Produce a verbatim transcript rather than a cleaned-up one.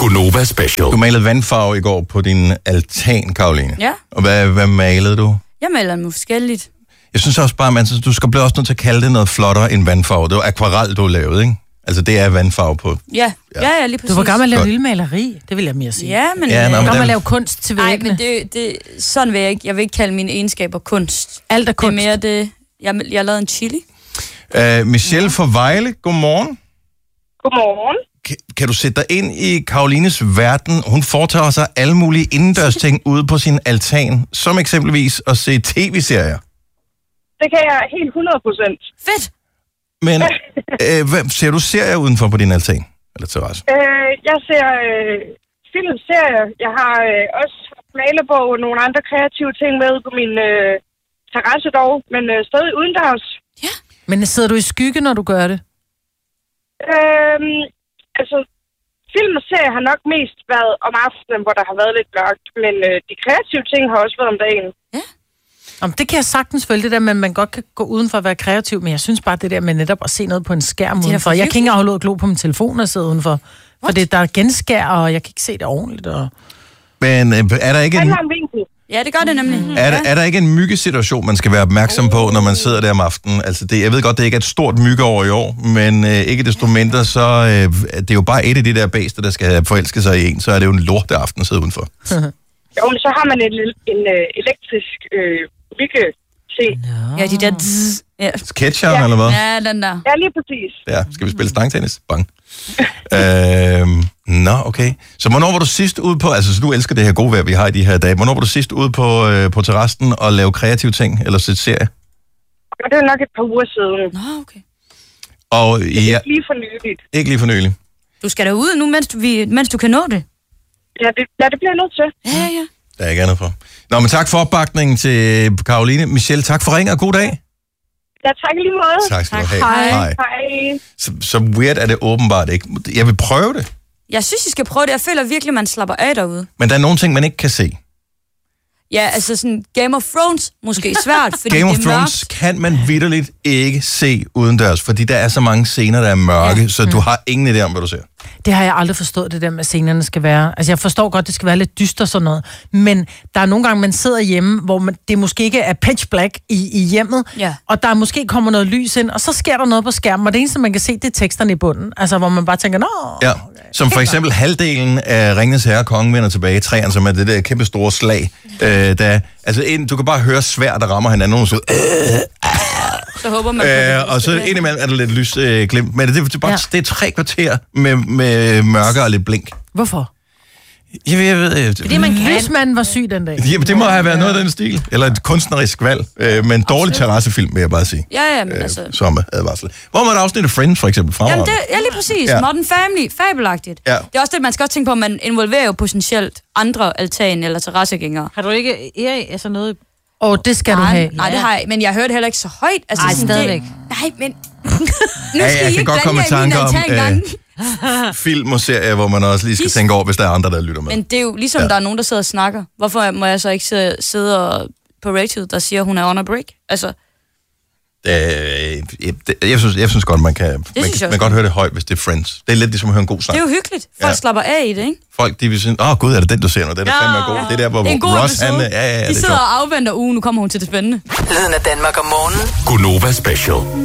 Gunova Special. Du malede vandfarve i går på din altan, Karoline. Ja. Og hvad, hvad malede du? Jeg maler dem forskelligt. Jeg synes også bare, man, du skal blive også nødt til at kalde det noget flottere end vandfarve. Det var akvarel, du lavede, ikke? Altså, det er vandfarve på. Ja, ja, ja, ja lige præcis. Du var gammel at lave lille maleri, det vil jeg mere sige. Ja, men... Ja, Du nå, var men gammel den- at lave kunst til Nej, væggene. men det, det, sådan vil jeg ikke. Jeg vil ikke kalde mine egenskaber kunst. Alt er Det er kunst. mere det... Jeg, jeg lavede en chili. Uh, Michelle fra Vejle, godmorgen. Godmorgen. Kan, kan du sætte dig ind i Karolines verden? Hun foretager sig alle mulige indendørs ting ude på sin altan, som eksempelvis at se tv-serier. Det kan jeg helt hundrede procent. Fedt! Men øh, hvad, ser du serier udenfor på din altan? Eller terrasse? Øh, jeg ser øh, filmserier. Jeg har øh, også malebog og nogle andre kreative ting med på min øh, terrasse dog, men øh, stadig udendørs. Men sidder du i skygge, når du gør det? Øh, altså, film og serier har nok mest været om aftenen, hvor der har været lidt mørkt, men øh, de kreative ting har også været om dagen. Om det kan jeg sagtens følge, det der med, at man godt kan gå udenfor og være kreativ, men jeg synes bare, det der med netop at se noget på en skærm er udenfor. for Jeg kan ikke hyggeligt. engang holde ud og glo på min telefon og sidde udenfor. For det, der er genskær, og jeg kan ikke se det ordentligt. Og... Men øh, er der ikke Det en, handler om vinkel. Ja, det gør det nemlig. Mm-hmm. er der, er der ikke en myggesituation, man skal være opmærksom på, når man sidder der om aftenen? Altså, det, jeg ved godt, det ikke er et stort myggeår i år, men øh, ikke desto mindre, så øh, det er jo bare et af de der bæster, der skal forelske sig i en, så er det jo en lorte aften at sidde udenfor. Jo, men så har man en, en øh, elektrisk øh, mygge ting. Ja, de der... Zzz. Ja. Sketcheren, Ja. eller hvad? ja, den der. Ja, lige præcis. Ja, skal vi spille stangtennis? Bang. øhm, nå, okay. Så hvornår var du sidst ude på, altså så du elsker det her gode vejr, vi har i de her dage, hvornår var du sidst ude på, øh, på terrassen og lave kreative ting, eller sætte serie? Og det er nok et par uger siden. Nå, okay. Og ja, Lige for nyligt. ikke lige for nylig. Du skal da ud nu, mens du, vi, mens du kan nå det. Ja, det, ja, det bliver jeg nødt til. Ja, ja. Der er ikke andet for. Nå, men tak for opbakningen til Karoline. Michelle, tak for ringen, og god dag. Ja, tak i lige måde. Tak skal du Tak. have. Hej. Hej. Så, så weird er det åbenbart ikke. Jeg vil prøve det, Jeg synes, I skal prøve det. Jeg føler virkelig, man slapper af derude. men der er nogle ting, man ikke kan se. Ja, altså sådan Game of Thrones måske svært, fordi Game of det er Thrones mørkt. kan man vitterligt ikke se udendørs, fordi der er så mange scener, der er mørke, ja. Så du har ingen idé om, hvad du ser. Det har jeg aldrig forstået, det der med, at scenerne skal være. Altså, jeg forstår godt, det skal være lidt dyster og sådan noget. Men der er nogle gange, man sidder hjemme, hvor man, det måske ikke er pitch black i, i hjemmet, Ja. og der måske kommer noget lys ind, og så sker der noget på skærmen, og det eneste, man kan se, det er teksterne i bunden. Altså, hvor man bare tænker, nå... Ja. Som for eksempel halvdelen af Ringenes Herre, Kongen vender tilbage i træerne, som er det der kæmpe store slag. Øh, der, altså, en, du kan bare høre svær, der rammer hinanden. Nogen siger, Så håber man på øh, det. og så indimellem er der lidt lys øh, glimt. Men det, det, er bare, Ja. det er tre kvarter med, med mørke og lidt blink. Hvorfor? Jeg, jeg ved, øh, Fordi man kan. Lysmanden var syg den dag. Jamen, det må have været noget af den stil. Eller et kunstnerisk valg. Øh, men en dårlig terrassefilm, vil jeg bare sige. Ja, ja, men altså... Øh, som advarsel. Hvor var et afsnit af Friends, for eksempel? Jamen, Fremragende. det er lige præcis. Ja. Ja. Modern Family, fabelagtigt. Ja. Det er også det, man skal også tænke på, at man involverer jo potentielt andre altan- eller terrassegængere. Har du ikke Erik, altså noget... Åh, oh, det skal du Nej, have. nej, det har jeg, men jeg hørte heller ikke så højt. Altså, Ej, sådan, stadigvæk. Det, nej, men... nu Ja, skal jeg I kan ikke godt komme i blande jer i min tanker om, altan øh, gang. Film og serier, hvor man også lige skal tænke over, hvis der er andre, der lytter med. Men det er jo ligesom, Ja. ja. der er nogen, der sidder og snakker. Hvorfor må jeg så ikke sidde, sidde og, på Rachel, der siger, hun er on a break? Altså, Øh, jeg, det, jeg, synes, jeg synes godt, man kan, man, synes jeg kan, man også. kan godt høre det højt, hvis det er Friends. Det er lidt ligesom at høre en god sang. det er jo hyggeligt. Folk Ja. ja. slapper af i det, ikke? Folk, de vil sige, åh oh, gud, er det den, du ser nu? Det er da Ja. fandme god. Det er der, hvor Det er en god Ross, han... episode. Ja, ja, ja, De det er sidder sjovt. og afventer ugen, nu kommer hun til det spændende. Lyden af Danmark om morgenen. Gunova Special.